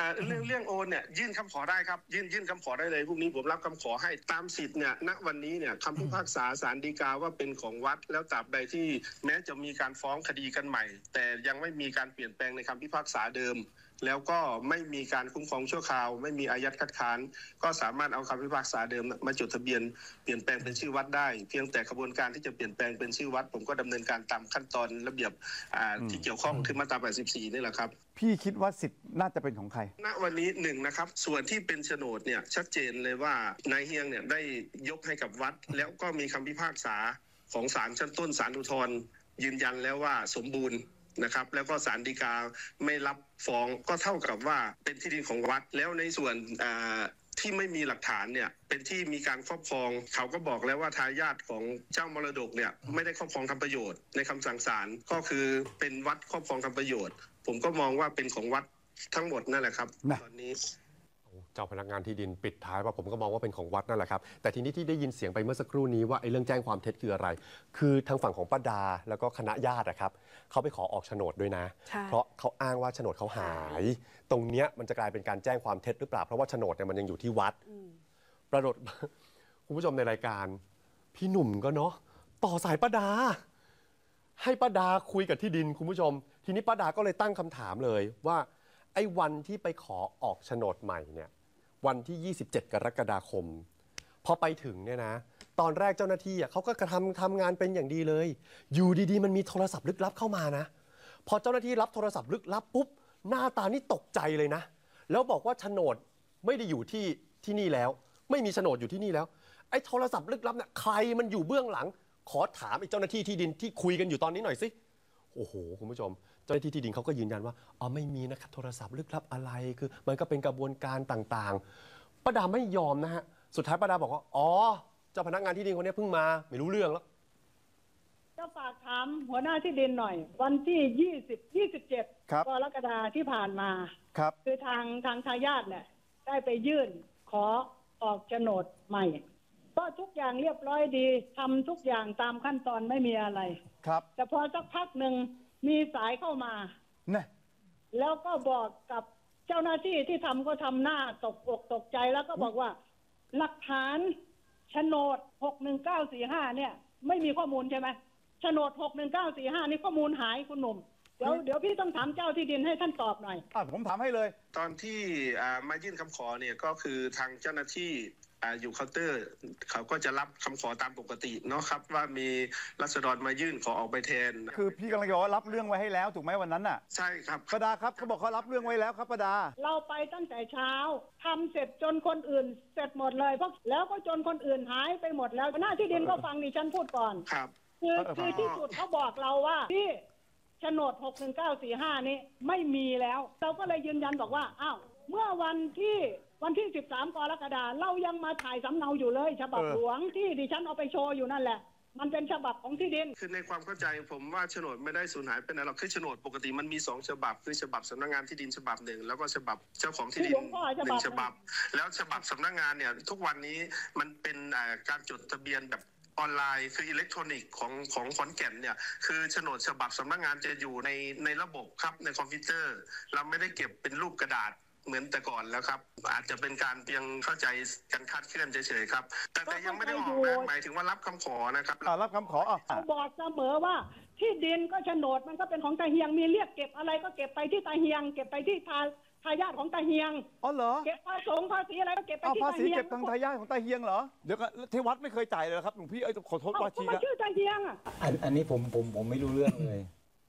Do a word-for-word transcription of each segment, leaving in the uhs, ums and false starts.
เรื่องเรื่องโอนเนี่ยยื่นคำขอได้ครับยื่นยื่นคำขอได้เลยพรุ่งนี้ผมรับคำขอให้ตามสิทธิ์เนี่ยณวันนี้เนี่ยคำพิพากษาศาลฎีกาว่าเป็นของวัดแล้วตราบใดที่แม้จะมีการฟ้องคดีกันใหม่แต่ยังไม่มีการเปลี่ยนแปลงในคำพิพากษาเดิมแล้วก็ไม่มีการคุ้มครองชั่วคราวไม่มีอายัดคัดค้านก็สามารถเอาคำพิพากษาเดิมมาจดทะเบียนเปลี่ยนแปลงเป็นชื่อวัดได้เพียงแต่กระบวนการที่จะเปลี่ยนแปลงเป็นชื่อวัดผมก็ดำเนินการตามขั้นตอนระเบียบที่เกี่ยวข้องคือมาตราแปดสิบสี่นี่แหละครับพี่คิดว่าสิทธิ์น่าจะเป็นของใครณวันนี้หนึ่งนะครับส่วนที่เป็นโฉนดเนี่ยชัดเจนเลยว่านายเฮียงเนี่ยได้ยกให้กับวัดแล้วก็มีคำพิพากษาของศาลชั้นต้นศาลอุทธรณ์ยืนยันแล้วว่าสมบูรณ์นะครับแล้วก็ศาลฎีกาไม่รับฟ้องก็เท่ากับว่าเป็นที่ดินของวัดแล้วในส่วนที่ไม่มีหลักฐานเนี่ยเป็นที่มีการครอบครองเขาก็บอกแล้วว่าทายาทของเจ้ามรดกเนี่ยไม่ได้ครอบครองทำประโยชน์ในคำสั่งศาลก็คือเป็นวัดครอบครองทำประโยชน์ผมก็มองว่าเป็นของวัดทั้งหมดนั่นแหละครับตอนนี้เจ้าพนักงานที่ดินปิดท้ายว่าผมก็มองว่าเป็นของวัดนั่นแหละครับแต่ทีนี้ที่ได้ยินเสียงไปเมื่อสักครู่นี้ว่าไอ้เรื่องแจ้งความเท็จคืออะไรคือทางฝั่งของป้าดาแล้วก็คณะญาตินะครับเขาไปขอออกโฉนดด้วยนะเพราะเขาอ้างว่าโฉนดเขาหายตรงเนี้ยมันจะกลายเป็นการแจ้งความเท็จหรือเปล่าเพราะว่าโฉนดเนี่ยมันยังอยู่ที่วัดประโดดคุณผู้ชมในรายการพี่หนุ่มก็เนาะต่อสายป้าดาให้ป้าดาคุยกับที่ดินคุณผู้ชมทีนี้ป้าดาก็เลยตั้งคำถามเลยว่าไอ้วันที่ไปขอออกโฉนดใหม่เนี่ยวันที่ยี่สิบเจ็ดกรกฎาคมพอไปถึงเนี่ยนะตอนแรกเจ้าหน้าที่เขาก็กระทำทำงานเป็นอย่างดีเลยอยู่ดีๆมันมีโทรศัพท์ลึกลับเข้ามานะพอเจ้าหน้าที่รับโทรศัพท์ลึกลับปุ๊บหน้าตานี่ตกใจเลยนะแล้วบอกว่าโฉนดไม่ได้อยู่ที่ที่นี่แล้วไม่มีโฉนดอยู่ที่นี่แล้วไอ้โทรศัพท์ลึกลับเนี่ยใครมันอยู่เบื้องหลังขอถามไอ้เจ้าหน้าที่ที่ดินที่คุยกันอยู่ตอนนี้หน่อยสิโอ้โหคุณผู้ชมเจ้าหน้าที่ที่ดินเขาก็ยืนยันว่าอ๋อไม่มีนะครับโทรศัพท์ลึกลับอะไรคือมันก็เป็นกระบวนการต่างๆป้าดาไม่ยอมนะฮะสุดท้ายป้าดาบอกว่าอ๋อเจ้าพนักงานที่ดินคนนี้เพิ่งมาไม่รู้เรื่องแล้วจะฝากถามหัวหน้าที่ดินหน่อยวันที่ยี่สิบ ยี่สิบเจ็ดกรกฎาคมที่ผ่านมาครับคือทางทางทายาทเนี่ยได้ไปยื่นขอออกโฉนดใหม่ก็ทุกอย่างเรียบร้อยดีทำทุกอย่างตามขั้นตอนไม่มีอะไรครับแต่พอสักพักหนึ่งมีสายเข้ามาเนี่ยแล้วก็บอกกับเจ้าหน้าที่ที่ทำก็ทำหน้าตกอกตกใจแล้วก็บอกว่าหลักฐานโฉนดหกหนึ่งเก้าสี่ห้าเนี่ยไม่มีข้อมูลใช่ไหมโฉนดหกหนึ่งเก้าสี่ห้านี่ข้อมูลหายคุณหนุ่มเดี๋ยวเดี๋ยวพี่ต้องถามเจ้าที่ดินให้ท่านตอบหน่อยอ่ะผมถามให้เลยตอนที่มายื่นคำขอเนี่ยก็คือทางเจ้าหน้าที่อยู่เคาน์เตอร์เขาก็จะรับคำขอตามปกติเนาะครับว่ามีราษฎรมายื่นขอออกไปแทนคือพี่กำลังบอกว่ารับเรื่องไว้ให้แล้วถูกไหมวันนั้นน่ะใช่ครับป้าดาครับเขาบอกเขารับเรื่องไว้แล้วครับป้าดาเราไปตั้งแต่เช้าทำเสร็จจนคนอื่นเสร็จหมดเลยเพราะแล้วก็จนคนอื่นหายไปหมดแล้วหน้าที่ดินก็ฟังดิฉันพูดก่อนครับคือคือที่สุดเขาบอกเราว่าที่โฉนดหกหนึ่งเก้าสี่ห้านี้ไม่มีแล้วเราก็เลยยืนยันบอกว่าอ้าวเมื่อวันที่วันที่สิบสามกรกฎาคมเรายังมาถ่ายสำเนาอยู่เลยฉบับหลวงที่ดิฉันเอาไปโชว์อยู่นั่นแหละมันเป็นฉบับของที่ดินคือในความเข้าใจผมว่าโฉนดไม่ได้สูญหายไปไหนหรอกคือโฉนดปกติมันมีสองฉบับคือฉบับสำนักงานที่ดินฉบับหนึ่งแล้วก็ฉบับเจ้าของที่ดินหนึ่งฉบับแล้วฉบับสำนักงานเนี่ยทุกวันนี้มันเป็นการจดทะเบียนแบบออนไลน์คืออิเล็กทรอนิกส์ของของขอนแก่นเนี่ยคือโฉนดฉบับสำนักงานจะอยู่ในในระบบครับในคอมพิวเตอร์เราไม่ได้เก็บเป็นรูปกระดาษเหมือนแต่ก่อนแล้วครับอาจจะเป็นการเพียงเข้าใจกันคาดเคลื่อนเฉยๆครับแต่แต่ยังไม่ได้ออกนะหมายถึงว่ารับคำขอนะครับรับคำขอเขาบอกเสมอว่าที่ดินก็โฉนดมันก็เป็นของตาเฮียงมีเรียกเก็บอะไรก็เก็บไปที่ตาเฮียงเก็บไปที่ทาทายาทของตาเฮียงอ๋อเหรอเก็บภาษีภาษีอะไรก็เก็บไปที่ตาเฮียงภาษีเก็บทางทายาทของตาเฮียงเหรอเดี๋ยวก็ที่วัดไม่เคยจ่ายเลยครับหลวงพี่เอ้ยขอโทษว่าทีนะชื่อตาเฮียงอ่ะอันอันนี้ผมผมผมไม่รู้เรื่องเลย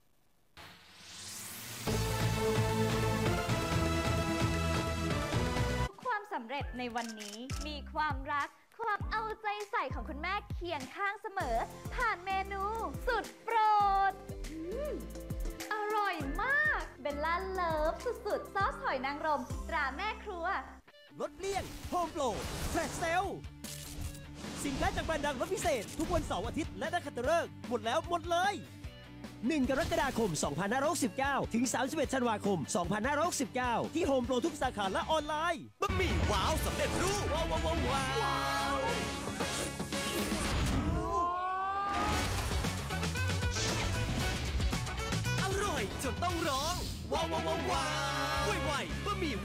สำเร็จในวันนี้มีความรักความเอาใจใส่ของคุณแม่เคียงข้างเสมอผ่านเมนูสุดโปรดอร่อยมากเบลล่าเลิฟสุดๆซอสหอยนางรมตราแม่ครัวลดเลี่ยงโฮมโปรแฟลชเซลสินค้าจากแบรนด์ดังลดพิเศษทุกวันเสาร์อาทิตย์และนักขัตฤกษ์หมดแล้วหมดเลยหนึ่งกรกฎาคมสองพันห้าร้อยหกสิบเก้าถึงสามสิบเอ็ดธันวาคมสองพันห้าร้อยหกสิบเก้าที่โฮมโปรทุกสาขาและออนไลน์บะหมี่ว้าวสำเร็จรูปว้าวว้าวว้าวอร่อยจนต้องร้องว้าวว้าวว้าวไวๆบะหมี่